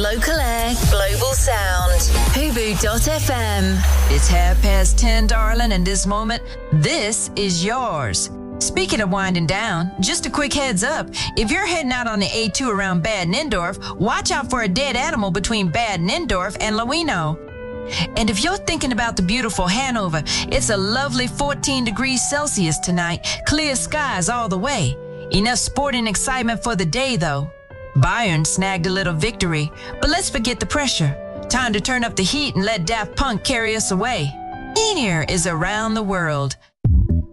Local air, global sound. Hubu.fm. It's 10:30, darling, and this moment, this is yours. Speaking of winding down, just a quick heads up. If you're heading out on the A2 around Bad Nindorf, watch out for a dead animal between Bad Nindorf and Lowino. And if you're thinking about the beautiful Hanover, it's a lovely 14 degrees Celsius tonight. Clear skies all the way. Enough sporting excitement for the day, though. Bayern snagged a little victory, but let's forget the pressure. Time to turn up the heat and let Daft Punk carry us away. In here is Around the World.